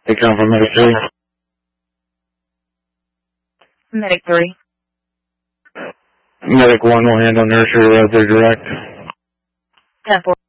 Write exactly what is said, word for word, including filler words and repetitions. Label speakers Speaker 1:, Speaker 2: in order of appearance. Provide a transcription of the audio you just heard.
Speaker 1: They come from Medic three.
Speaker 2: Medic three.
Speaker 1: Medic one will handle nursery right there direct.
Speaker 2: ten four.